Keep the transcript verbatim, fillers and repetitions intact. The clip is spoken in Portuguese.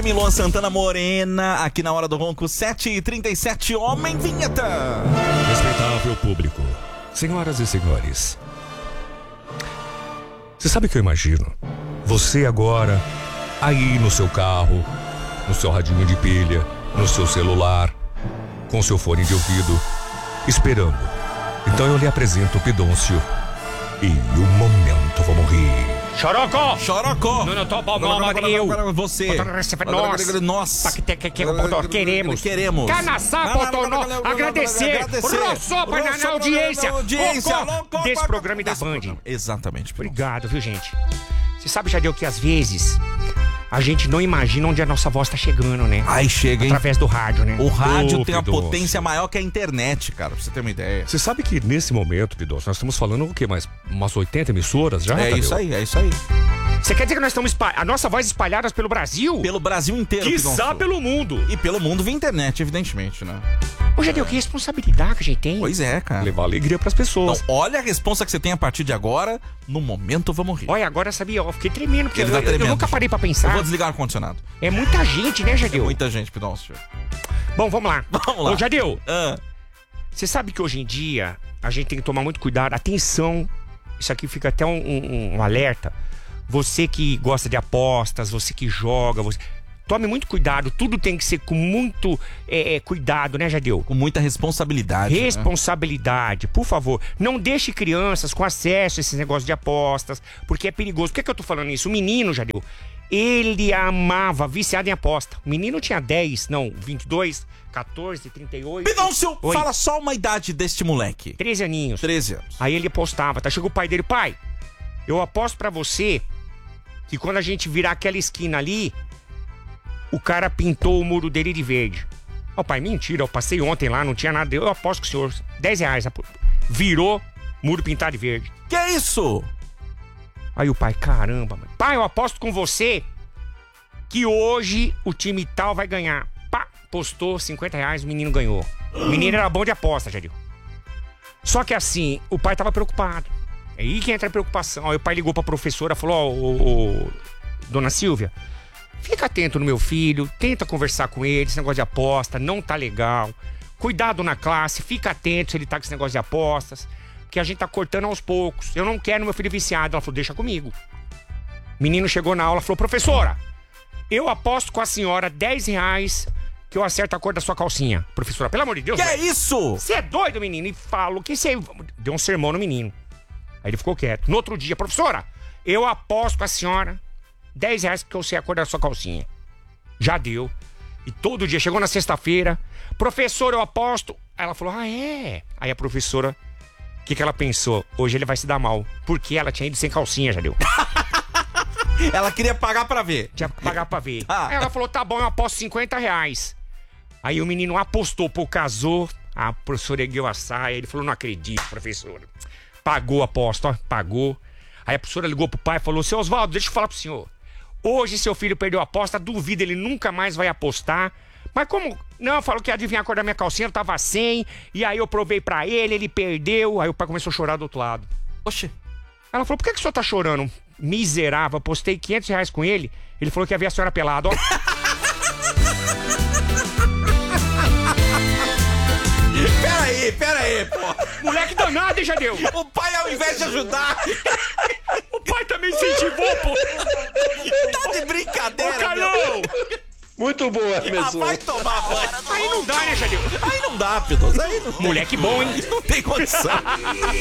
Luan Santana Morena, aqui na Hora do Ronco, sete e trinta e sete, Homem Vinheta. Respeitável público, senhoras e senhores, você sabe o que eu imagino? Você agora, aí no seu carro, no seu radinho de pilha, no seu celular, com seu fone de ouvido, esperando. Então eu lhe apresento o Pidoncio e o Momento Vamos Rir. Chorocó! Chorocó! Não, não, tô bom, não, Madrinho. Você. Nós. Nós. Que, que, que, nós queremos. Queremos. Canaçá, Potonó. Agradecer. Roçopa na audiência. Audiência. Desse programa e da Band. Exatamente. Obrigado, viu, gente? Você sabe, Jadeu, que às vezes a gente não imagina onde a nossa voz tá chegando, né? Aí chega, hein? Através do rádio, né? O rádio Ô, tem a Pidoncio. potência maior que a internet, cara, pra você ter uma ideia. Você sabe que nesse momento, Pidoncio, nós estamos falando o quê? Mais umas oitenta emissoras já? É Tadeu? isso aí, é isso aí. Você quer dizer que nós estamos espalhados, a nossa voz espalhadas pelo Brasil? Pelo Brasil inteiro. Quiçá Pidoncio. pelo mundo. E pelo mundo via internet, evidentemente, né? Ô, Jadeu, que responsabilidade que a gente tem. Pois é, cara. Levar alegria pras pessoas. Então, olha a responsa que você tem a partir de agora. No Momento Vamos Rir. Olha, agora sabia, eu fiquei tremendo, porque Ele eu, tá eu- tremendo, eu nunca gente. parei pra Eu pensar. vou desligar o ar-condicionado. É muita gente, né, Jadeu? Muita gente, Pidoncio. Bom, vamos lá. Vamos lá. Ô, Jadeu, Ah, você sabe que hoje em dia a gente tem que tomar muito cuidado. Atenção, isso aqui fica até um, um- um alerta. Você que gosta de apostas, você que joga, você... tome muito cuidado. Tudo tem que ser com muito é, é, cuidado, né, Jadeu? com muita responsabilidade. né? Responsabilidade, por favor. Não deixe crianças com acesso a esses negócios de apostas, porque é perigoso. Por que, que eu tô falando isso? O menino, Jadeu, ele amava, viciado em aposta. O menino tinha dez, não, vinte e dois, catorze, trinta e oito. Pidoncio, Oi. fala só uma idade deste moleque. treze aninhos. treze anos. Aí ele apostava, tá? Chegou o pai dele, pai, eu aposto pra você que quando a gente virar aquela esquina ali, o cara pintou o muro dele de verde. Ó, pai, mentira, eu passei ontem lá, não tinha nada. Eu aposto com o senhor, dez reais. Virou, muro pintado de verde. Que isso? Aí o pai, caramba, mano. Pai, eu aposto com você que hoje o time tal vai ganhar. Pá, postou cinquenta reais, o menino ganhou. O menino era bom de aposta, Jadil. Só que assim, o pai tava preocupado. É aí que entra a preocupação. Aí o pai ligou pra professora, falou, ó, ô, ô, dona Silvia, fica atento no meu filho, tenta conversar com ele, esse negócio de aposta não tá legal. Cuidado na classe, fica atento se ele tá com esse negócio de apostas, que a gente tá cortando aos poucos. Eu não quero meu filho viciado. Ela falou, deixa comigo. Menino chegou na aula, falou, professora, eu aposto com a senhora dez reais que eu acerto a cor da sua calcinha. Professora, pelo amor de Deus. Que é isso? Você é doido, menino? E falo, que você... Deu um sermão no menino. Aí ele ficou quieto. No outro dia, professora, eu aposto com a senhora dez reais que eu sei a cor da sua calcinha. Já deu. E todo dia, chegou na sexta-feira, professora, eu aposto. Aí ela falou, ah, é? Aí a professora, o que, que ela pensou? Hoje ele vai se dar mal. Porque ela tinha ido sem calcinha, já deu. Ela queria pagar pra ver. Tinha que pagar pra ver. Ah. Aí ela falou, tá bom, eu aposto cinquenta reais. Aí o menino apostou, pô, casou. A professora ergueu a saia. Ele falou, não acredito, professora. Pagou a aposta, ó, pagou. Aí a professora ligou pro pai e falou, seu Oswaldo, deixa eu falar pro senhor. Hoje seu filho perdeu a aposta, duvido, ele nunca mais vai apostar. Mas como? Não, falou que ia adivinhar a cor da minha calcinha, eu tava sem. E aí eu provei pra ele, ele perdeu. Aí o pai começou a chorar do outro lado. Oxe. Ela falou, por que, que o senhor tá chorando? Miserável, eu postei quinhentos reais com ele. Ele falou que ia ver a senhora pelada, ó. Pera aí, pera aí, pô. Moleque danado, hein, Jadeu? O pai, ao invés de ajudar, O pai também incentivou, pô. tá de brincadeira, Ô, Carlão! Muito boa, Ah, pessoal. vai tomar banho. Aí não dá, né, Jadeu? Aí não dá, Pidoncio. Aí não, Moleque bom, hein? não tem condição.